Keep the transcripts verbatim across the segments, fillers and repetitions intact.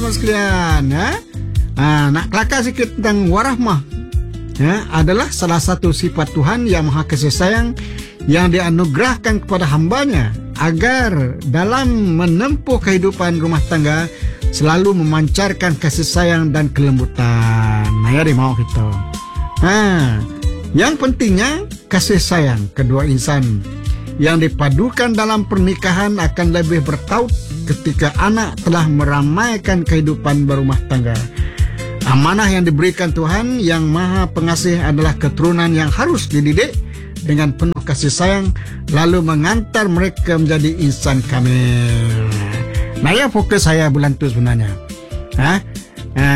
teman-teman sekalian, ya. Nah, nak kelakar sikit tentang warahmah, ya, adalah salah satu sifat Tuhan yang maha kasih sayang yang dianugerahkan kepada hambanya agar dalam menempuh kehidupan rumah tangga selalu memancarkan kasih sayang dan kelembutan. Nah, ya, dia mau kita. Nah, yang pentingnya kasih sayang kedua insan yang dipadukan dalam pernikahan akan lebih bertaut ketika anak telah meramaikan kehidupan berumah tangga. Amanah yang diberikan Tuhan yang maha pengasih adalah keturunan yang harus dididik dengan penuh kasih sayang lalu mengantar mereka menjadi insan kamil. Nah, ya fokus saya bulan tu sebenarnya. Ha? Ha.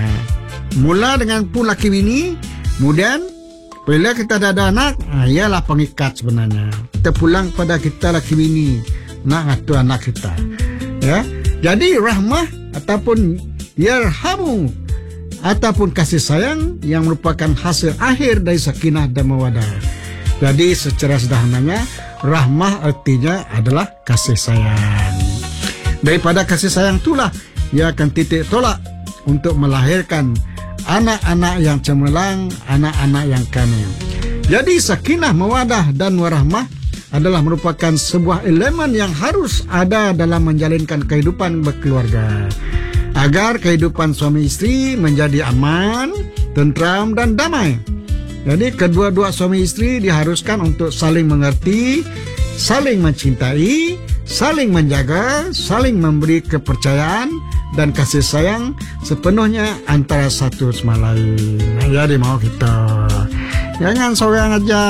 Mula dengan pun laki bini, kemudian bila kita dah ada anak, ha, ialah pengikat sebenarnya. Kita pulang pada kita laki bini, nak ngatu anak kita. Ya. Jadi rahmah ataupun yarhamu ataupun kasih sayang yang merupakan hasil akhir dari sakinah dan mawadah. Jadi secara sederhananya rahmah artinya adalah kasih sayang. Daripada kasih sayang itulah ia akan titik tolak untuk melahirkan anak-anak yang cemerlang, anak-anak yang kamil. Jadi sakinah, mawadah dan warahmah adalah merupakan sebuah elemen yang harus ada dalam menjalinkan kehidupan berkeluarga agar kehidupan suami istri menjadi aman, tentram dan damai. Jadi kedua-dua suami istri diharuskan untuk saling mengerti, saling mencintai, saling menjaga, saling memberi kepercayaan dan kasih sayang sepenuhnya antara satu sama lain. Jadi mau kita jangan seorang aja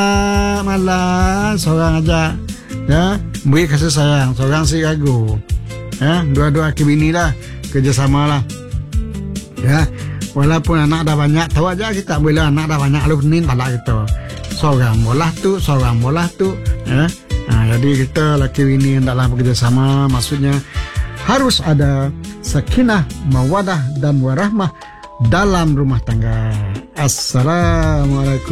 malah, seorang aja ya beri kasih sayang, seorang si ragu. Ya, dua-dua kebini lah kerjasama lah. Ya, walaupun anak dah banyak, tahu aja kita bila anak dah banyak lu nin talak kita. Seorang bolah tu, seorang bolah tu. Ya, nah, jadi kita laki bini hendaklah bekerjasama, maksudnya harus ada sakinah, mawadah dan warahmah dalam rumah tangga. Assalamualaikum.